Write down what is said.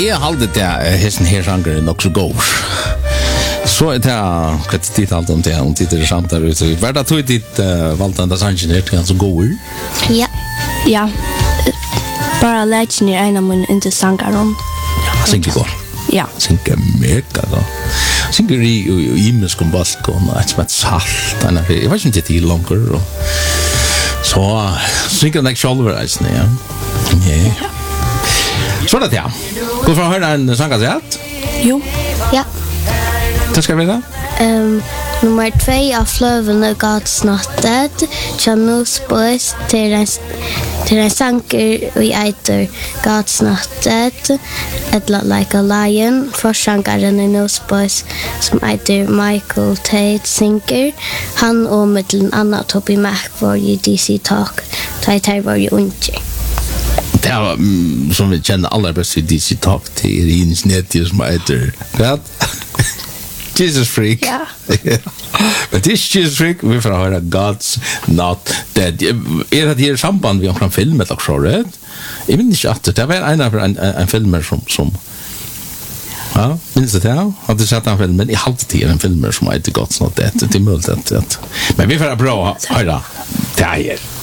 Jeg halde det hesten her sanger er nok så god. Så er det hva tid alt om det, om det er sant der ute. Hva er det tog ditt valgte enda sanger her til han så god? Ja. Ja. Bara leggen er en av mine inte sanger om. Ja, synger godt. Ja. Synger mega godt. Synger i imensk om balkon, et som et salt. Jeg vet ikke om det er tid langer. Så synger han ikke selv reisende, ja. Ja. Så er det, ja. Gå for å høre en sang av det? Jo. Ja. Det skal vi da? Nummer 2 av Fløvene God's Not Dead, Janus Boys til en sanger og eiter God's Not Dead, eller Like a Lion, forsangeren i Nose Boys som eiter Michael Tate Singer. Han og mittelen Anna Toby Mac var i DC Talk, da jeg var i unge. Det var som vi kjenner aller best i DC Talk til Rines Nettie som heter hva? Jesus Freak. Ja. Men det er Jesus Freak, vi får høre God's Not Dead. Er det her samband vi har en film eller så, rett? Jeg minns ikke at det var en filmer som ja, minns det ja? Hadde sett en film, men i halvtid en filmer som heter God's Not Dead. Det er mulig at men vi får bra høre det her.